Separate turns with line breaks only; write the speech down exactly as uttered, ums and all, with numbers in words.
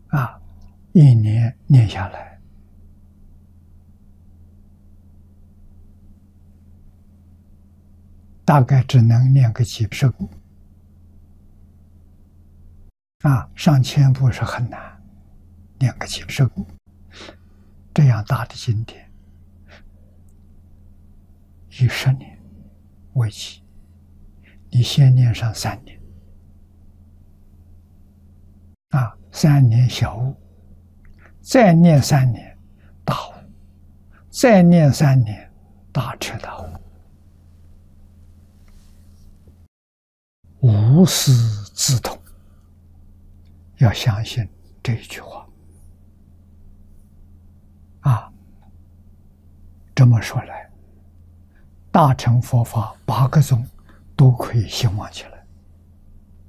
啊，一年念下来，大概只能念个几十部。啊，上千部是很难，念个几十部。这样大的经典，以十年为期，你先念上三年。啊，三年小悟，再念三年大悟，再念三年大彻大悟，无师自通。要相信这一句话啊！这么说来，大乘佛法八个宗都可以兴旺起来。